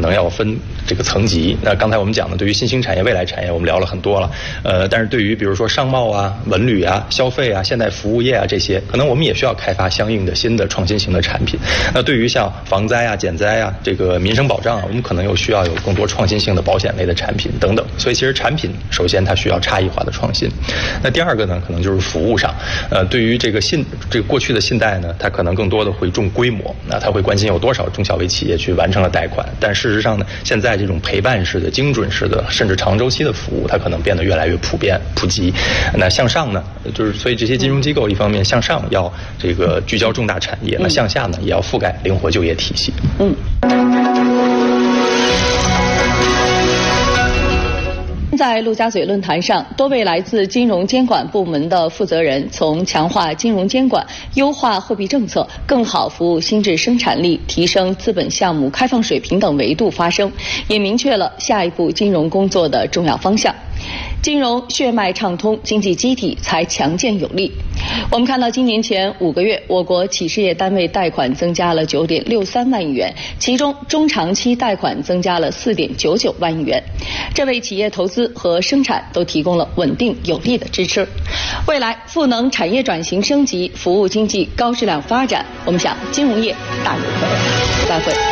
能要分这个层级。那刚才我们讲的，对于新兴产业、未来产业，我们聊了很多了。但是对于比如说商贸啊、文旅啊、消费啊、现代服务业啊这些，可能我们也需要开发相应的新的创新型的产品。那对于像防灾啊、减灾啊、这个民生保障啊，我们可能又需要有更多创新性的保险类的产品等等。所以其实产品首先它需要差异化的创新。那第二个呢，可能就是服务上。对于这个过去的信贷呢，它可能更多的会重规模，那它会关心有多少中小微企业去完成了贷款。但事实上呢，现在这种陪伴式的、精准式的，甚至长周期的服务，它可能变得越来越普及。那向上呢，就是所以这些金融机构一方面向上要这个聚焦重大产业，那向下呢也要覆盖灵活就业体系。 在陆家嘴论坛上，多位来自金融监管部门的负责人从强化金融监管、优化货币政策、更好服务新质生产力、提升资本项目开放水平等维度发声，也明确了下一步金融工作的重要方向。金融血脉畅通，经济基体才强健有力。我们看到今年前5个月，我国企事业单位贷款增加了9.63万亿元，其中中长期贷款增加了4.99万亿元，这为企业投资和生产都提供了稳定有力的支持。未来赋能产业转型升级，服务经济高质量发展，我们想金融业大有可为。再会。